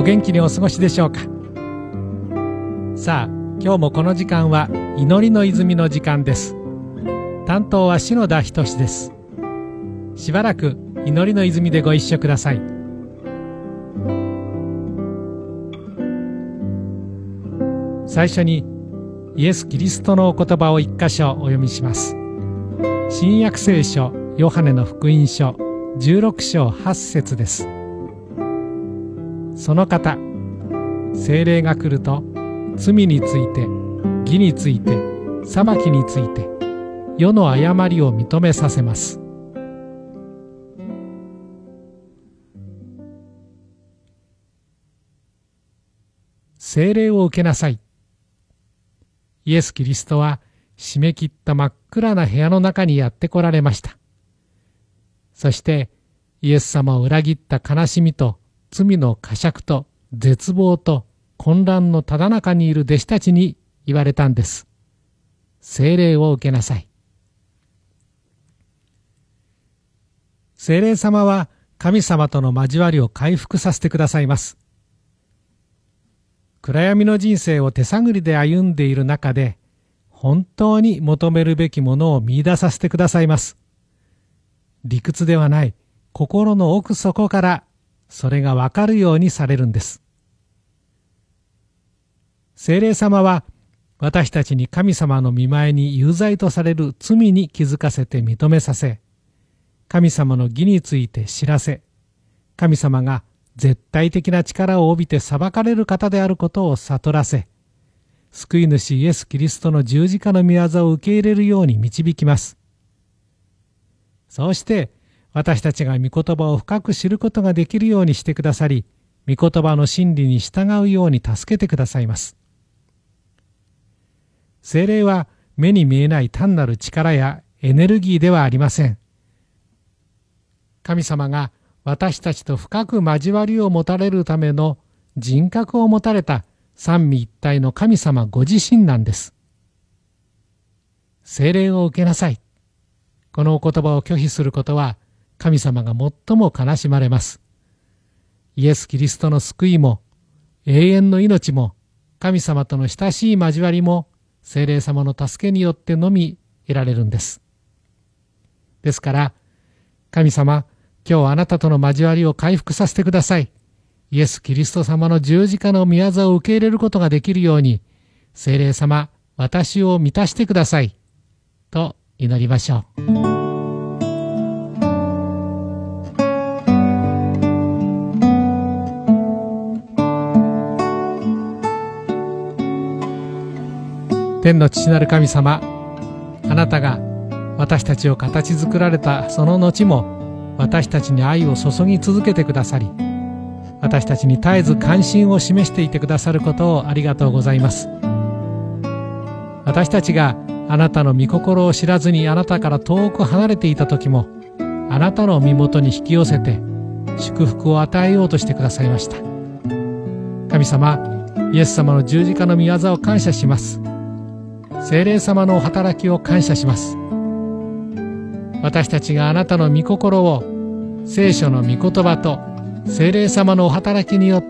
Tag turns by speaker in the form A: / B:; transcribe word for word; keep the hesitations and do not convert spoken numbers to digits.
A: 元気にお過ごしでしょうか。さあ、今日もこの時間は祈りの泉の時間です。担当は篠田仁です。しばらく祈りの泉でご一緒ください。最初にイエス・キリストのお言葉を一箇所お読みします。新約聖書ヨハネの福音書じゅうろく章はち節です。その方、聖霊が来ると罪について、義について、裁きについて、世の誤りを認めさせます。聖霊を受けなさい。イエス・キリストは締め切った真っ暗な部屋の中にやって来られました。そしてイエス様を裏切った悲しみと罪の呵責と絶望と混乱のただ中にいる弟子たちに言われたんです。聖霊を受けなさい。聖霊様は神様との交わりを回復させてくださいます。暗闇の人生を手探りで歩んでいる中で、本当に求めるべきものを見出させてくださいます。理屈ではない、心の奥底からそれがわかるようにされるんです。聖霊様は私たちに神様の御前に有罪とされる罪に気づかせて認めさせ、神様の義について知らせ、神様が絶対的な力を帯びて裁かれる方であることを悟らせ、救い主イエス・キリストの十字架の御業を受け入れるように導きます。そうして私たちが御言葉を深く知ることができるようにしてくださり、御言葉の真理に従うように助けてくださいます。聖霊は目に見えない単なる力やエネルギーではありません。神様が私たちと深く交わりを持たれるための人格を持たれた三位一体の神様ご自身なんです。聖霊を受けなさい。このお言葉を拒否することは神様が最も悲しまれます。イエス・キリストの救いも永遠の命も神様との親しい交わりも聖霊様の助けによってのみ得られるんです。ですから神様、今日あなたとの交わりを回復させてください。イエス・キリスト様の十字架の御業を受け入れることができるように、聖霊様、私を満たしてください。と祈りましょう。天の父なる神様、あなたが私たちを形作られたその後も、私たちに愛を注ぎ続けてくださり、私たちに絶えず関心を示していてくださることをありがとうございます。私たちがあなたの御心を知らずにあなたから遠く離れていた時も、あなたの身元に引き寄せて祝福を与えようとしてくださいました。神様、イエス様の十字架の御業を感謝します。聖霊様のお働きを感謝します。私たちがあなたの御心を聖書の御言葉と聖霊様のお働きによって